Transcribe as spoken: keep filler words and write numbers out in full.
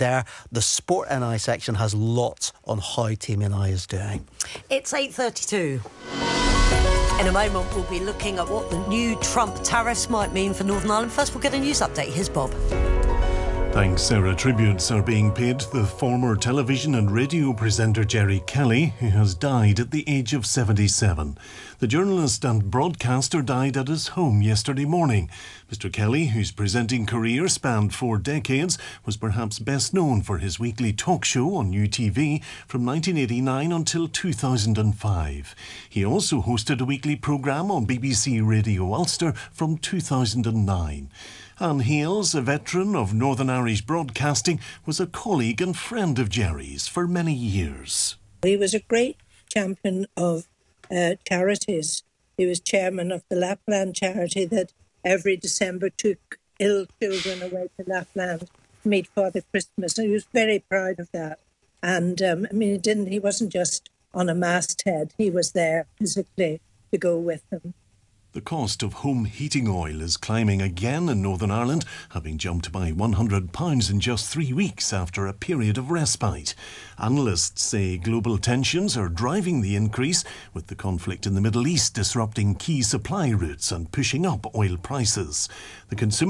there. The Sport N I section has lots on how Team N I is doing. It's eight thirty-two. In a moment, we'll be looking at what the new Trump tariffs might mean for Northern Ireland. First, we'll get a news update. Here's Bob. Thanks, Sarah. Tributes are being paid to the former television and radio presenter Jerry Kelly, who has died at the age of seventy-seven. The journalist and broadcaster died at his home yesterday morning. Mister Kelly, whose presenting career spanned four decades, was perhaps best known for his weekly talk show on U T V from nineteen eighty-nine until two thousand five. He also hosted a weekly programme on B B C Radio Ulster from two thousand nine. Anne Hales, a veteran of Northern Irish broadcasting, was a colleague and friend of Jerry's for many years. He was a great champion of uh, charities. He was chairman of the Lapland charity that every December took ill children away to Lapland to meet Father Christmas. And he was very proud of that. And um, I mean, he didn't. He wasn't just on a masthead. He was there physically to go with them. The cost of home heating oil is climbing again in Northern Ireland, having jumped by one hundred pounds in just three weeks after a period of respite. Analysts say global tensions are driving the increase, with the conflict in the Middle East disrupting key supply routes and pushing up oil prices. The Consumer